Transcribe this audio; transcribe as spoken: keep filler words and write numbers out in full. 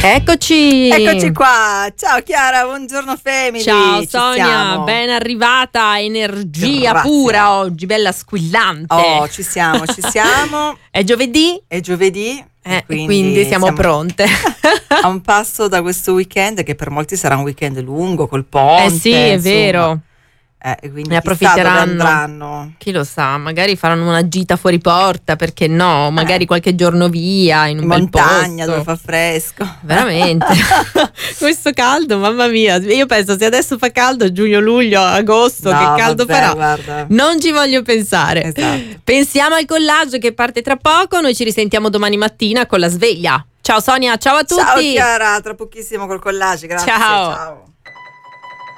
Eccoci. Eccoci qua. Ciao Chiara, buongiorno family. Ciao Ci Sonia, siamo. ben arrivata, energia Grazie. pura oggi, bella squillante. Oh, ci siamo, ci siamo. È giovedì? È giovedì. Eh, e quindi, quindi siamo, siamo pronte. A un passo da questo weekend, che per molti sarà un weekend lungo col ponte. Eh sì, è insomma. vero. Eh, e quindi ne approfitteranno. Chi lo sa, magari faranno una gita fuori porta, perché no? Magari eh. qualche giorno via in un in bel montagna posto. Dove fa fresco. Veramente. Questo caldo, mamma mia. Io penso, se adesso fa caldo, giugno, luglio, agosto, no, che caldo vabbè, farà. Guarda. Non ci voglio pensare. Esatto. Pensiamo al collage che parte tra poco. Noi ci risentiamo domani mattina con la sveglia. Ciao Sonia, ciao a tutti. Ciao Chiara, tra pochissimo col collage. Grazie. Ciao. Ciao.